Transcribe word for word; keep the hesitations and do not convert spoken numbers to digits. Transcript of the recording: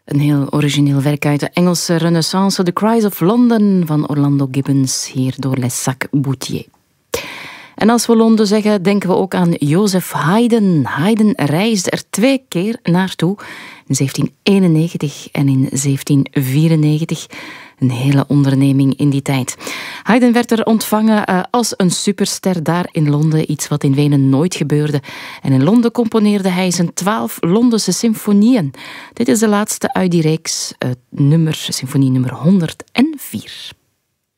Een heel origineel werk uit de Engelse Renaissance, The Cries of London van Orlando Gibbons, hier door Les Sacs Boutier. En als we Londen zeggen, denken we ook aan Joseph Haydn. Haydn reisde er twee keer naartoe, in zeventien eenennegentig en in zeventien vierennegentig. Een hele onderneming in die tijd. Haydn werd er ontvangen uh, als een superster daar in Londen, iets wat in Wenen nooit gebeurde. En in Londen componeerde hij zijn twaalf Londense symfonieën. Dit is de laatste uit die reeks, uh, nummer, symfonie nummer honderdvier.